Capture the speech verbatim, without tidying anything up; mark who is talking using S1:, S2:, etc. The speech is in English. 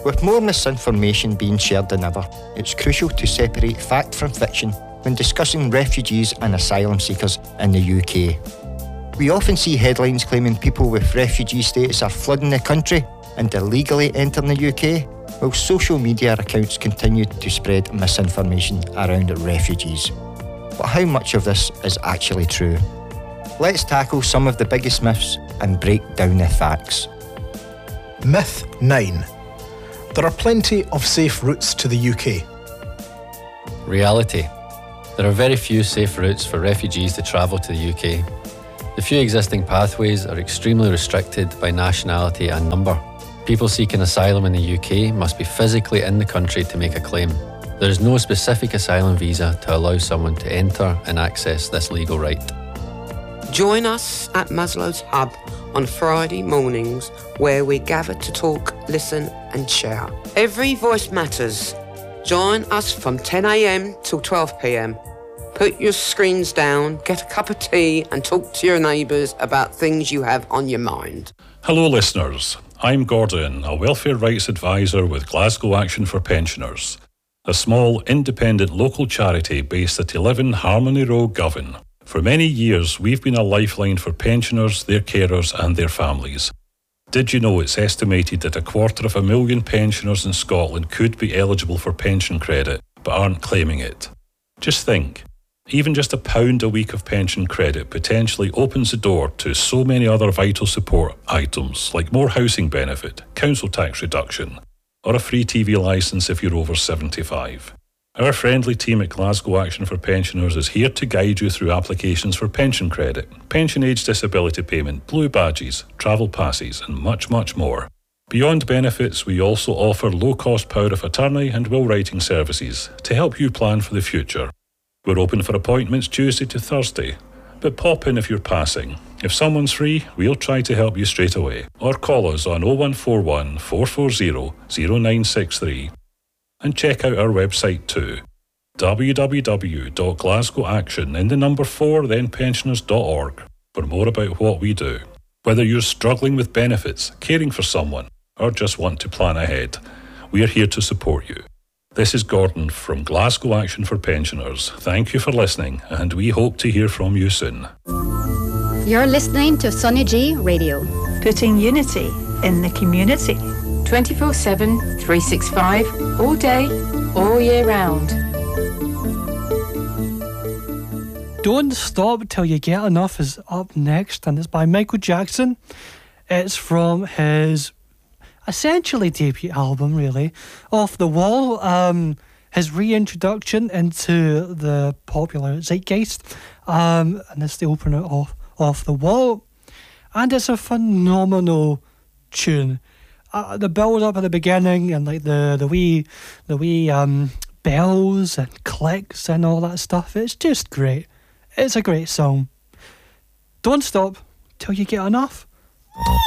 S1: With more misinformation being shared than ever, it's crucial to separate fact from fiction when discussing refugees and asylum seekers in the U K. We often see headlines claiming people with refugee status are flooding the country and illegally entering the U K, while social media accounts continue to spread misinformation around refugees. But how much of this is actually true? Let's tackle some of the biggest myths and break down the facts.
S2: Myth nine. There are plenty of safe routes to the U K.
S3: Reality. There are very few safe routes for refugees to travel to the U K. The few existing pathways are extremely restricted by nationality and number. People seeking asylum in the U K must be physically in the country to make a claim. There is no specific asylum visa to allow someone to enter and access this legal right.
S4: Join us at Maslow's Hub on Friday mornings, where we gather to talk, listen and share. Every voice matters. Join us from ten a.m. till twelve p.m. Put your screens down, get a cup of tea and talk to your neighbours about things you have on your mind.
S5: Hello listeners, I'm Gordon, a welfare rights advisor with Glasgow Action for Pensioners, a small independent local charity based at eleven Harmony Road, Govan. For many years, we've been a lifeline for pensioners, their carers and their families. Did you know it's estimated that a quarter of a million pensioners in Scotland could be eligible for pension credit, but aren't claiming it? Just think, even just a pound a week of pension credit potentially opens the door to so many other vital support items like more housing benefit, council tax reduction, or a free T V licence if you're over seventy-five. Our friendly team at Glasgow Action for Pensioners is here to guide you through applications for pension credit, pension age disability payment, blue badges, travel passes and much, much more. Beyond benefits, we also offer low-cost power of attorney and will writing services to help you plan for the future. We're open for appointments Tuesday to Thursday, but pop in if you're passing. If someone's free, we'll try to help you straight away. Or call us on oh one four one, four four zero, zero nine six three. And check out our website too, w w w dot glasgow action in the number four then pensioners dot org, for more about what we do. Whether you're struggling with benefits, caring for someone, or just want to plan ahead, we're here to support you. This is Gordon from Glasgow Action for Pensioners. Thank you for listening, and we hope to hear from you soon.
S6: You're listening to Sonny G Radio,
S7: putting unity in the community.
S8: twenty-four seven, three sixty-five, all day, all year round.
S9: Don't Stop Till You Get Enough is up next, and it's by Michael Jackson. It's from his essentially debut album, really, Off the Wall, um, his reintroduction into the popular zeitgeist, um, and it's the opener of Off the Wall, and it's a phenomenal tune. Uh, the build up at the beginning and like the the wee the wee um bells and clicks and all that stuff, it's just great. It's a great song. Don't stop till you get enough.